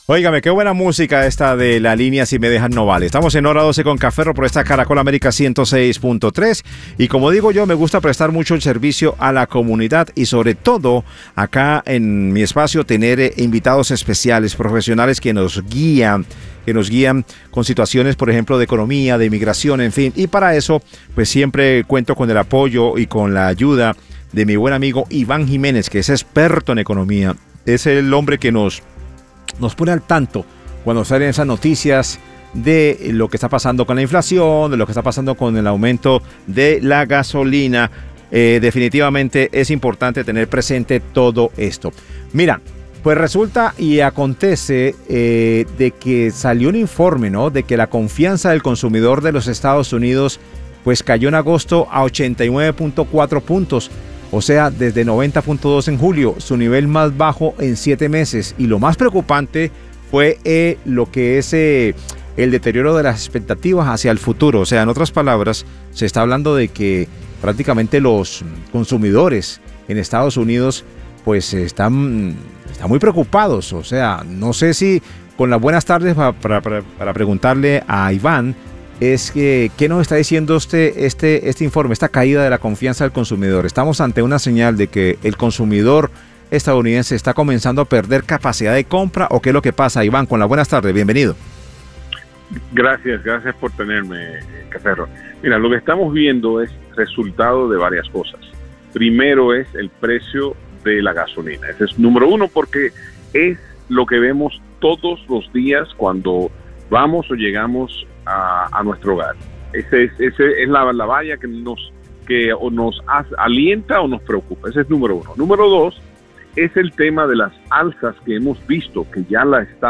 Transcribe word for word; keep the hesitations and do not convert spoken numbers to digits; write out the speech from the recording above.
Óigame, qué buena música esta de La Línea Si Me Dejan No Vale. Estamos en hora doce con Café por esta Caracol América ciento seis punto tres. Y como digo yo, me gusta prestar mucho el servicio a la comunidad y sobre todo acá en mi espacio tener eh, invitados especiales, profesionales que nos guían, que nos guían con situaciones, por ejemplo, de economía, de inmigración, en fin. Y para eso, pues siempre cuento con el apoyo y con la ayuda de mi buen amigo Iván Jiménez, que es experto en economía. Es el hombre que nos... nos pone al tanto cuando salen esas noticias de lo que está pasando con la inflación, de lo que está pasando con el aumento de la gasolina. Eh, definitivamente es importante tener presente todo esto. Mira, pues resulta y acontece eh, de que salió un informe, ¿no? De que la confianza del consumidor de los Estados Unidos pues cayó en agosto a ochenta y nueve punto cuatro puntos. O sea, desde noventa punto dos en julio, su nivel más bajo en siete meses. Y lo más preocupante fue eh, lo que es eh, el deterioro de las expectativas hacia el futuro. O sea, en otras palabras, se está hablando de que prácticamente los consumidores en Estados Unidos pues están, están muy preocupados. O sea, no sé si con las buenas tardes para, para, para, para preguntarle a Iván, es que, ¿qué nos está diciendo este, este, este informe, esta caída de la confianza del consumidor? ¿Estamos ante una señal de que el consumidor estadounidense está comenzando a perder capacidad de compra o qué es lo que pasa? Iván, con las buenas tardes, bienvenido. Gracias, gracias por tenerme, Caferro. Mira, lo que estamos viendo es resultado de varias cosas. Primero es el precio de la gasolina. Ese es número uno porque es lo que vemos todos los días cuando vamos o llegamos a, a nuestro hogar. Ese es, ese es la, la valla que nos que o nos hace, alienta o nos preocupa. Ese es número uno. Número dos es el tema de las alzas que hemos visto, que ya la está